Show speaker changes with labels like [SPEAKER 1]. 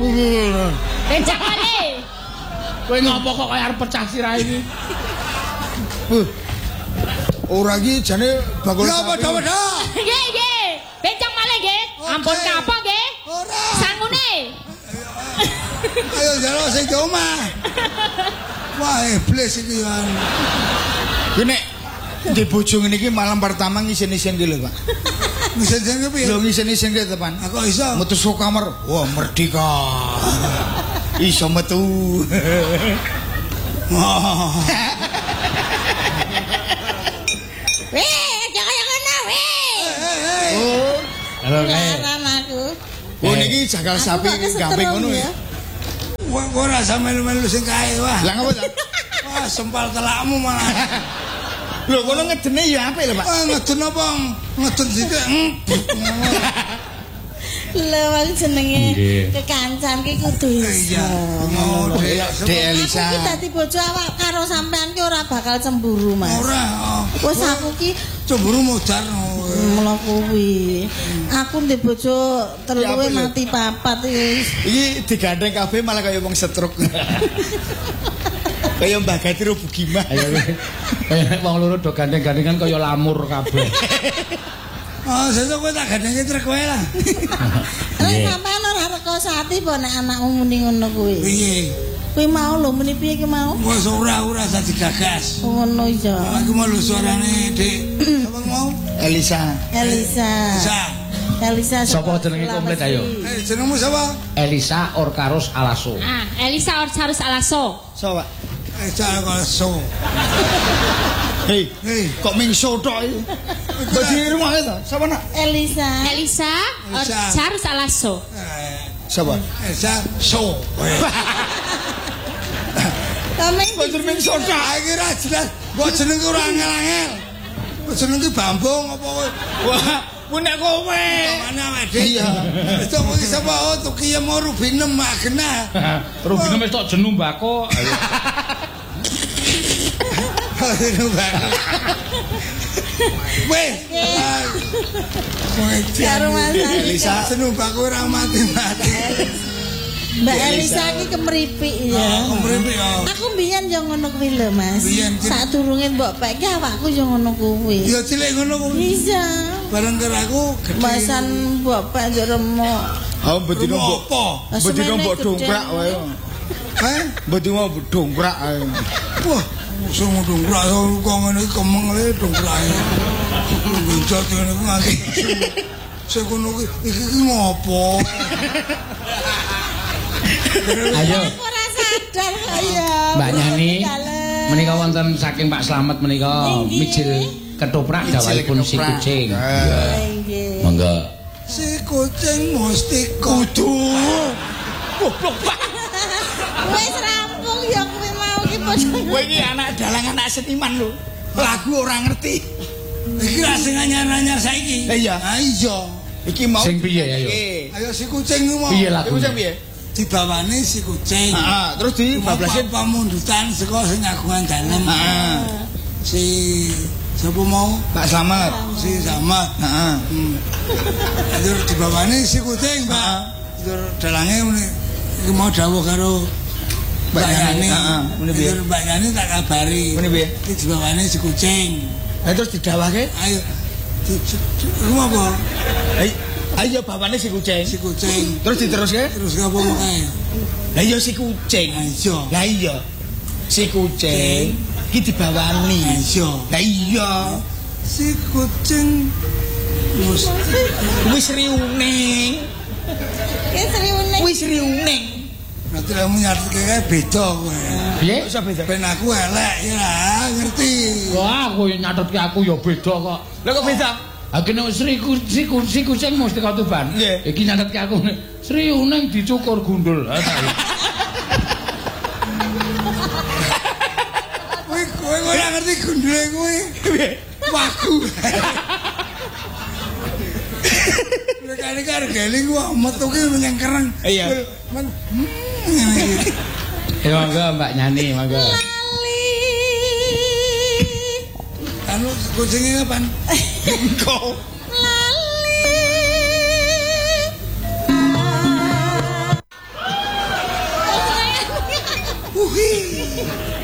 [SPEAKER 1] Bencang malih.
[SPEAKER 2] Kowe ngopo kok kaya arep pecah sirah iki?
[SPEAKER 3] Ora iki jane bakul.
[SPEAKER 4] Ya padha-padha.
[SPEAKER 1] Nggih, nggih. Bencang malih nggih. Ampun kapok nggih.
[SPEAKER 4] Ora.
[SPEAKER 1] Sangune.
[SPEAKER 4] Ayo jalo sing di omah. Wah, iblis iki ya.
[SPEAKER 3] Ki nek di bojo ngene iki malam pertama ngisen-isen ki lho, Pak.
[SPEAKER 4] Ngisen-ngisen piye?
[SPEAKER 3] Lho ngisen-isen ki tepan.
[SPEAKER 4] Aku iso.
[SPEAKER 3] Metu saka kamar. Wah, merdeka. Iso metu.
[SPEAKER 1] Weh, jangan ngono, weh.
[SPEAKER 3] Oh,
[SPEAKER 2] Halo kae.
[SPEAKER 1] Larang aku.
[SPEAKER 3] oh niki jagal sapi gamping ngono ya.
[SPEAKER 4] Wah, ora sampe melu sing kae wah.
[SPEAKER 3] Lah ngopo ta?
[SPEAKER 4] Wah, sempal telakmu malah.
[SPEAKER 3] Lho kono ngedene ya apik lho, Pak.
[SPEAKER 4] Ah, ngeden apa? Ngeden sithik.
[SPEAKER 1] Lha wong jenenge kekancan ki kudu iso.
[SPEAKER 4] Iya. Oh,
[SPEAKER 3] Dek Elisa.
[SPEAKER 1] Aku ki dadi bojo awak karo sampean ki ora bakal cemburu, Mas.
[SPEAKER 4] Ora.
[SPEAKER 1] Wes aku ki
[SPEAKER 4] Cemburu modar.
[SPEAKER 1] mula kuwi. Aku ndek bojo teluwe mati papat wis.
[SPEAKER 3] Iki digandeng kabeh malah kaya wong stroke. Kaya Mbah Gatiro Bugimah.
[SPEAKER 2] Ayo kaya wong loro do gandeng-gandengan kaya lamur kabeh.
[SPEAKER 4] Oh, sesuk kowe tak gandenge trek wae lah.
[SPEAKER 1] Nek sampean ora reko sati po nek anakmu muni ngono kuwi.
[SPEAKER 4] Piye?
[SPEAKER 1] Kuwi mau lho muni piye ki mau?
[SPEAKER 4] Wes ora usah digagas.
[SPEAKER 1] Ngono ya.
[SPEAKER 4] Aku mau lu suarane, Dik. Apa mau?
[SPEAKER 3] Elisa.
[SPEAKER 1] Elisa. Elisa.
[SPEAKER 2] Sapa jenenge komplit ayo?
[SPEAKER 4] Jenengmu sapa?
[SPEAKER 2] Elisa Orkaros Alaso.
[SPEAKER 1] Ah, Elisa harus Alaso.
[SPEAKER 3] Sapa?
[SPEAKER 4] Elisa Alaso.
[SPEAKER 3] Hei,
[SPEAKER 4] Hei,
[SPEAKER 3] kok mingso tok iki? Kok di rumah ta? Sapa nak?
[SPEAKER 1] Elisa.
[SPEAKER 5] Elisa harus Alaso.
[SPEAKER 3] Sapa?
[SPEAKER 4] Elisa So.
[SPEAKER 1] Kami
[SPEAKER 3] Kok di mingso tok?
[SPEAKER 4] Iki ra jelas. Kok jenengku ora angel-angel. Kok jenengku Bambung apa kowe?
[SPEAKER 3] Wah, punek kowe.
[SPEAKER 4] Mana awake Dik?
[SPEAKER 3] Iya.
[SPEAKER 4] Itu iki sapa? Oh, tukiye mau Rubinem mak genah.
[SPEAKER 2] Rubine wis tok jeneng mbako.
[SPEAKER 4] Weh.
[SPEAKER 1] karo Mas
[SPEAKER 4] Elisa senumbaku ora mati-mati.
[SPEAKER 1] Mbak Elisa iki kemripik ya.
[SPEAKER 4] Kemripik ya.
[SPEAKER 1] Aku mbiyen yo ngono kuwi lho, Mas.
[SPEAKER 4] Mbiyen, Cik.
[SPEAKER 1] Sadurunge mbok peke awakku yo ngono kuwi.
[SPEAKER 4] Ya cilik ngono kuwi.
[SPEAKER 1] Bisa.
[SPEAKER 4] Bareng karo aku gede.
[SPEAKER 1] Basan mbok pek yo remuk.
[SPEAKER 3] Oh, bedino mbok
[SPEAKER 4] apa?
[SPEAKER 3] bedino mbok dongkrak wae.
[SPEAKER 4] Heh?
[SPEAKER 3] Bedino mbok dongkrak ae.
[SPEAKER 4] Wah, sing dongkrak kok ngene iki kemeng le dongkrak. Benjot ngene ku nganti. Sing ngono iki ngopo?
[SPEAKER 2] Ayo.
[SPEAKER 1] Aku ora sadar kaya.
[SPEAKER 2] Mbak Nyani, menika wonten saking Pak Slamet menika mijil ketoprak dawuhipun si kucing.
[SPEAKER 1] Nggih.
[SPEAKER 2] Monggo.
[SPEAKER 4] Si kucing mesti kudu.
[SPEAKER 3] Goblok, Pak.
[SPEAKER 1] Wis rampung ya kuwi mau ki padha.
[SPEAKER 3] Kowe iki anak dalang anak seniman lho. Lagu ora ngerti.
[SPEAKER 4] Iki ra sing anyar-anyar saiki.
[SPEAKER 3] Iya.
[SPEAKER 4] Ah iya.
[SPEAKER 3] Iki mau
[SPEAKER 2] Sing piye ayo?
[SPEAKER 4] Ayo si kucing ku mau.
[SPEAKER 2] Piye
[SPEAKER 3] Iku
[SPEAKER 2] lagune?
[SPEAKER 3] sing piye?
[SPEAKER 4] Dibawane si kucing.
[SPEAKER 3] Heeh, terus di bablasin.
[SPEAKER 4] Pamundutan saka sing ngagungan dalem.
[SPEAKER 3] Heeh.
[SPEAKER 4] Si sapa mau?
[SPEAKER 3] Pak Slamet.
[SPEAKER 4] Si Samad.
[SPEAKER 3] Heeh.
[SPEAKER 4] Terus dibawane si kucing, Pak. Terus dalange muni iki mau dawuh karo Mbak Yani.
[SPEAKER 3] Heeh, muni piye?
[SPEAKER 4] Terus Mbak Yani tak kabari.
[SPEAKER 3] Muni piye?
[SPEAKER 4] Iki dibawane si kucing.
[SPEAKER 3] Lah terus didawahke?
[SPEAKER 4] Ayo. Lu apa?
[SPEAKER 3] Ayo bapakne si kucing.
[SPEAKER 4] Si kucing.
[SPEAKER 3] Terus diteruske?
[SPEAKER 4] Terus apa kae?
[SPEAKER 3] Lah iya si kucing.
[SPEAKER 4] Iya.
[SPEAKER 3] Lah iya. Si kucing iki dibawani.
[SPEAKER 4] Iya.
[SPEAKER 3] Lah iya.
[SPEAKER 4] Si kucing
[SPEAKER 3] Wis riuning.
[SPEAKER 1] Ki seriune.
[SPEAKER 3] Wis riuning.
[SPEAKER 4] nanti kamu nyatike kae beda kowe.
[SPEAKER 2] Piye?
[SPEAKER 3] Iso beda.
[SPEAKER 4] Ben aku elek ya, ngerti.
[SPEAKER 2] Wah, aku nyatetke aku ya beda kok.
[SPEAKER 3] Lah kok beda?
[SPEAKER 2] Akhirnya si kucing mesti katuban.
[SPEAKER 3] Nggih.
[SPEAKER 2] Iki nyatetke aku Sri Uneng dicukur gundul.
[SPEAKER 4] Kowe ora ngerti gundule kowe. Waku. Lek kare geling ku metu ki menyang kereng.
[SPEAKER 3] Iya.
[SPEAKER 2] Ya monggo Mbak Nyani, monggo.
[SPEAKER 4] Anu kucingnya kapan?
[SPEAKER 3] Engko.
[SPEAKER 4] Uhi.